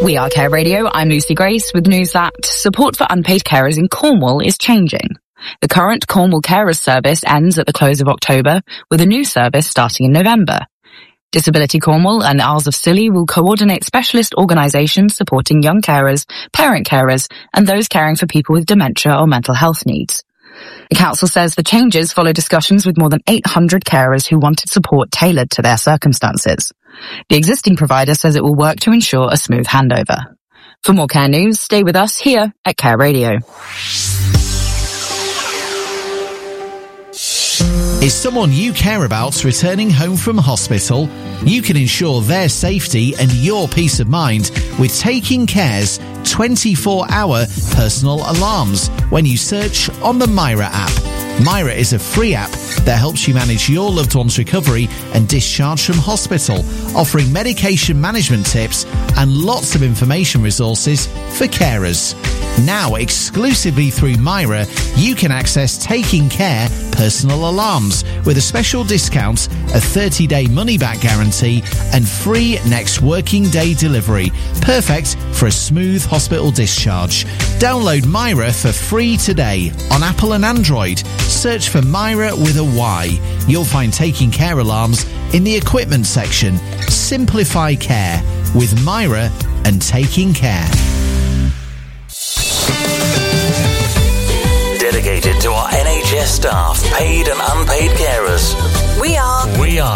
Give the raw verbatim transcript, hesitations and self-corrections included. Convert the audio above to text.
We are Care Radio. I'm Lucy Grace with news that support for unpaid carers in Cornwall is changing. The current Cornwall Carers Service ends at the close of October, with a new service starting in November. Disability Cornwall and Isles of Scilly will coordinate specialist organisations supporting young carers, parent carers, and those caring for people with dementia or mental health needs. The council says the changes follow discussions with more than eight hundred carers who wanted support tailored to their circumstances. The existing provider says it will work to ensure a smooth handover. For more care news, stay with us here at Care Radio. Is someone you care about returning home from hospital? You can ensure their safety and your peace of mind with Taking Care's twenty-four hour personal alarms when you search on the Myra app. Myra is a free app that helps you manage your loved one's recovery and discharge from hospital, offering medication management tips and lots of information resources for carers. Now, exclusively through Myra, you can access Taking Care personal alarms with a special discount, a thirty day money-back guarantee and free next working day delivery. Perfect for a smooth hospital discharge. Download Myra for free today on Apple and Android. Search for Myra with a Y. You'll find Taking Care alarms in the equipment section. Simplify care with Myra and Taking Care. Dedicated to our N H S staff, paid and unpaid carers. We are. We are.